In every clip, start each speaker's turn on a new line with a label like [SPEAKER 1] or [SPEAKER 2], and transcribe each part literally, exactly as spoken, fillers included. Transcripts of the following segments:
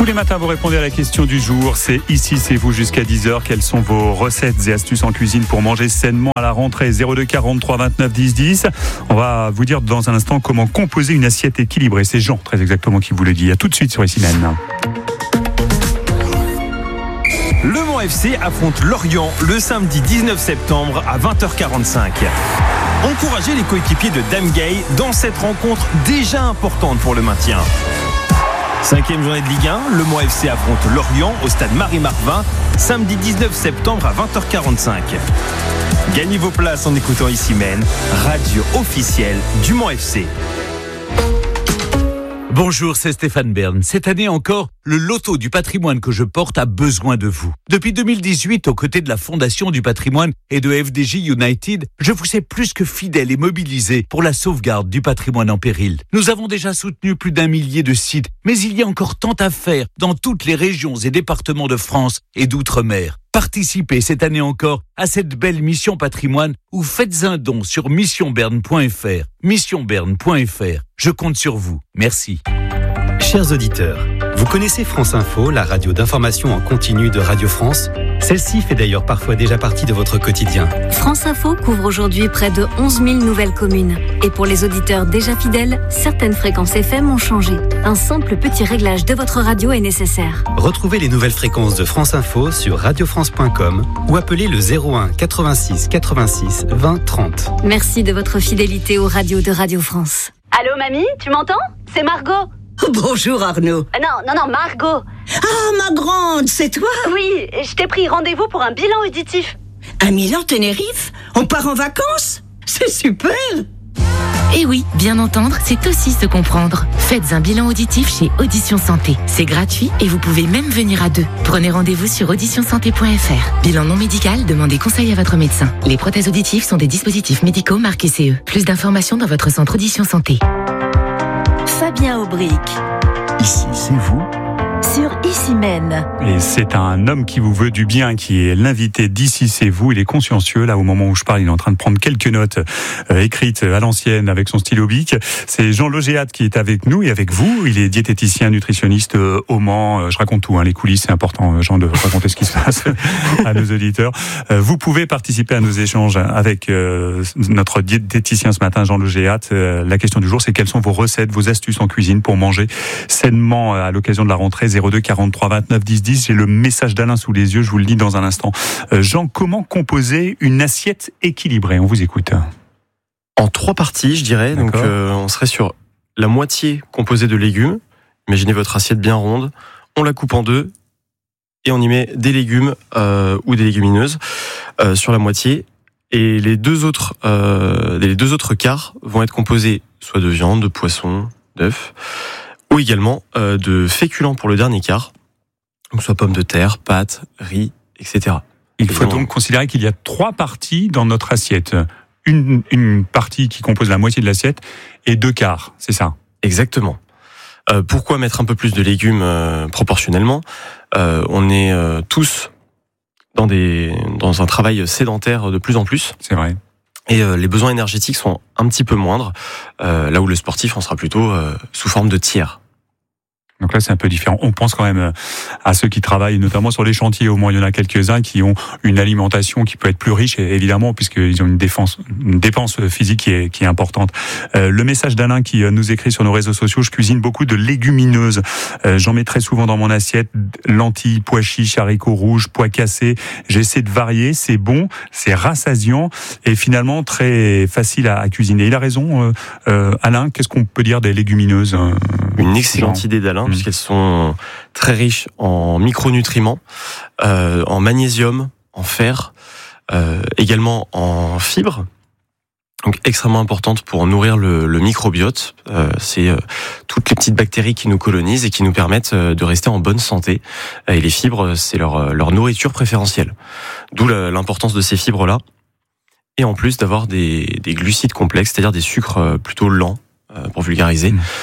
[SPEAKER 1] Tous les matins, vous répondez à la question du jour. C'est ici, c'est vous jusqu'à dix heures. Quelles sont vos recettes et astuces en cuisine pour manger sainement à la rentrée? zéro deux quarante-trois vingt-neuf dix dix. On va vous dire dans un instant comment composer une assiette équilibrée. C'est Jean, très exactement, qui vous le dit. À tout de suite sur Issymène.
[SPEAKER 2] Le Mans F C affronte Lorient le samedi dix-neuf septembre à vingt heures quarante-cinq. Encouragez les coéquipiers de Dame Gay dans cette rencontre déjà importante pour le maintien. Cinquième journée de Ligue un, le Mans F C affronte Lorient au stade Marie-Marvin, samedi dix-neuf septembre à vingt heures quarante-cinq. Gagnez vos places en écoutant Issymène, radio officielle du Mans F C.
[SPEAKER 3] Bonjour, c'est Stéphane Bern. Cette année encore, le loto du patrimoine que je porte a besoin de vous. Depuis deux mille dix-huit, aux côtés de la Fondation du patrimoine et de F D J United, je vous ai plus que fidèle et mobilisé pour la sauvegarde du patrimoine en péril. Nous avons déjà soutenu plus d'un millier de sites, mais il y a encore tant à faire dans toutes les régions et départements de France et d'outre-mer. Participez cette année encore à cette belle mission patrimoine ou faites un don sur mission berne point f r. mission berne point f r. Je compte sur vous. Merci.
[SPEAKER 4] Chers auditeurs, vous connaissez France Info, la radio d'information en continu de Radio France? Celle-ci fait d'ailleurs parfois déjà partie de votre quotidien.
[SPEAKER 5] France Info couvre aujourd'hui près de onze mille nouvelles communes. Et pour les auditeurs déjà fidèles, certaines fréquences F M ont changé. Un simple petit réglage de votre radio est nécessaire.
[SPEAKER 4] Retrouvez les nouvelles fréquences de France Info sur radio france point com ou appelez le zéro un quatre-vingt-six quatre-vingt-six vingt trente.
[SPEAKER 5] Merci de votre fidélité aux radios de Radio France.
[SPEAKER 6] Allô mamie, tu m'entends? C'est Margot.
[SPEAKER 7] Bonjour Arnaud.
[SPEAKER 6] Euh, non, non, non, Margot.
[SPEAKER 7] Ah, ma grande, c'est toi?
[SPEAKER 6] Oui, je t'ai pris rendez-vous pour un bilan auditif.
[SPEAKER 7] À Milan-Tenerife? On part en vacances? C'est super!
[SPEAKER 8] Eh oui, bien entendre, c'est aussi se comprendre. Faites un bilan auditif chez Audition Santé. C'est gratuit et vous pouvez même venir à deux. Prenez rendez-vous sur audition santé point f r. Bilan non médical, demandez conseil à votre médecin. Les prothèses auditives sont des dispositifs médicaux marqués C E. Plus d'informations dans votre centre Audition Santé.
[SPEAKER 5] Fabien Aubric.
[SPEAKER 1] Ici, c'est vous.
[SPEAKER 5] Sur Issymène.
[SPEAKER 1] Et c'est un homme qui vous veut du bien, qui est l'invité d'Ici c'est vous. Il est consciencieux. Là, au moment où je parle, il est en train de prendre quelques notes euh, écrites à l'ancienne avec son stylo bic. C'est Jean Logéat qui est avec nous et avec vous. Il est diététicien, nutritionniste euh, au Mans. Euh, je raconte tout, hein, les coulisses. C'est important, Jean, de raconter ce qui se passe à nos auditeurs. Euh, vous pouvez participer à nos échanges avec euh, notre diététicien ce matin, Jean Logéat. Euh, la question du jour, c'est quelles sont vos recettes, vos astuces en cuisine pour manger sainement à l'occasion de la rentrée. Zéro deux quarante-trois vingt-neuf dix dix. J'ai le message d'Alain sous les yeux, je vous le dis dans un instant. Euh, Jean, comment composer une assiette équilibrée? On vous écoute.
[SPEAKER 9] En trois parties, je dirais.
[SPEAKER 1] D'accord.
[SPEAKER 9] Donc, euh, on serait sur la moitié composée de légumes. Imaginez votre assiette bien ronde. On la coupe en deux et on y met des légumes euh, ou des légumineuses euh, sur la moitié. Et les deux autres, euh, les deux autres quarts vont être composés soit de viande, de poisson, d'œufs, ou également euh, de féculents pour le dernier quart, donc soit pommes de terre, pâtes, riz, et cetera.
[SPEAKER 1] Il faut donc considérer qu'il y a trois parties dans notre assiette. Une, une partie qui compose la moitié de l'assiette et deux quarts, c'est ça?
[SPEAKER 9] Exactement. Euh, pourquoi mettre un peu plus de légumes euh, proportionnellement? euh, On est euh, tous dans, des, dans un travail sédentaire de plus en plus.
[SPEAKER 1] C'est vrai.
[SPEAKER 9] Et euh, les besoins énergétiques sont un petit peu moindres, euh, là où le sportif en sera plutôt euh, sous forme de tiers.
[SPEAKER 1] Donc là, c'est un peu différent. On pense quand même à ceux qui travaillent, notamment sur les chantiers. Au moins, il y en a quelques-uns qui ont une alimentation qui peut être plus riche, évidemment, puisqu'ils ont une défense, une dépense physique qui est, qui est importante. Euh, le message d'Alain qui nous écrit sur nos réseaux sociaux: je cuisine beaucoup de légumineuses. Euh, j'en mets très souvent dans mon assiette. Lentilles, pois chiches, haricots rouges, pois cassés. J'essaie de varier. C'est bon, c'est rassasiant et finalement très facile à, à cuisiner. Il a raison, euh, euh, Alain. Qu'est-ce qu'on peut dire des légumineuses? euh,
[SPEAKER 9] Une excellente Jean. idée d'Alain. Puisqu'elles sont très riches en micronutriments, euh, en magnésium, en fer, euh, également en fibres, donc extrêmement importantes pour nourrir le, le microbiote. Euh, c'est euh, toutes les petites bactéries qui nous colonisent et qui nous permettent euh, de rester en bonne santé. Et les fibres, c'est leur, leur nourriture préférentielle. D'où la, l'importance de ces fibres-là. Et en plus d'avoir des, des glucides complexes, c'est-à-dire des sucres plutôt lents, euh, pour vulgariser, mmh.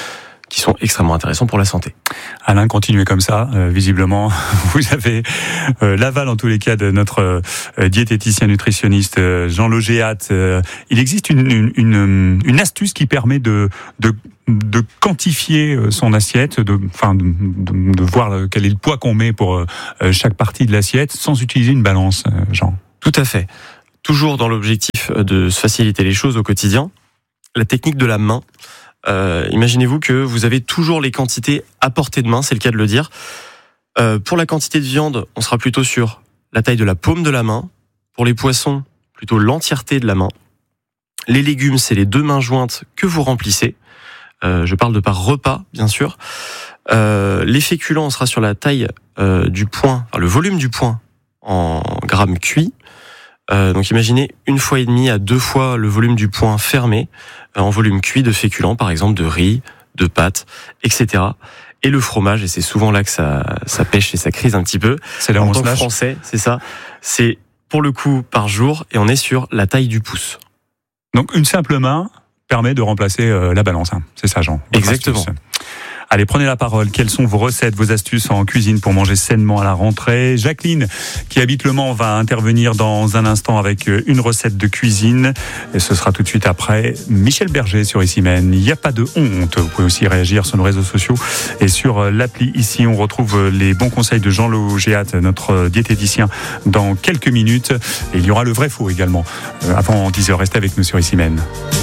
[SPEAKER 9] qui sont extrêmement intéressants pour la santé.
[SPEAKER 1] Alain, continuez comme ça. Euh, visiblement, vous avez euh, l'aval en tous les cas de notre euh, diététicien nutritionniste euh, Jean Logéat. Euh, il existe une, une, une, une astuce qui permet de, de de quantifier son assiette, de, enfin, de, de, de voir quel est le poids qu'on met pour euh, chaque partie de l'assiette, sans utiliser une balance, euh, Jean.
[SPEAKER 9] Tout à fait. Toujours dans l'objectif de se faciliter les choses au quotidien, la technique de la main. Euh, imaginez-vous que vous avez toujours les quantités à portée de main, c'est le cas de le dire. Euh, pour la quantité de viande, on sera plutôt sur la taille de la paume de la main. Pour les poissons, plutôt l'entièreté de la main. Les légumes, c'est les deux mains jointes que vous remplissez. Euh, je parle de par repas, bien sûr. Euh, les féculents, on sera sur la taille euh, du poing, enfin, le volume du poing en grammes cuits. Euh, donc imaginez une fois et demi à deux fois le volume du poing fermé euh, en volume cuit de féculents, par exemple de riz, de pâtes, et cetera. Et le fromage, et c'est souvent là que ça, ça pêche et ça crise un petit peu.
[SPEAKER 1] C'est là où
[SPEAKER 9] en
[SPEAKER 1] on
[SPEAKER 9] tant
[SPEAKER 1] se
[SPEAKER 9] que
[SPEAKER 1] lâche.
[SPEAKER 9] français, c'est ça. C'est pour le coup par jour et on est sur la taille du pouce.
[SPEAKER 1] Donc une simple main permet de remplacer euh, la balance. Hein. C'est ça, Jean. Votre
[SPEAKER 9] Exactement.
[SPEAKER 1] astuce. Allez, prenez la parole. Quelles sont vos recettes, vos astuces en cuisine pour manger sainement à la rentrée? Jacqueline, qui habite Le Mans, va intervenir dans un instant avec une recette de cuisine. Et ce sera tout de suite après Michel Berger sur Ici Même. Il n'y a pas de honte. Vous pouvez aussi réagir sur nos réseaux sociaux et sur l'appli. Ici, on retrouve les bons conseils de Jean Logéat, notre diététicien, dans quelques minutes. Et il y aura le vrai faux également. Avant dix heures, restez avec nous sur Ici Même.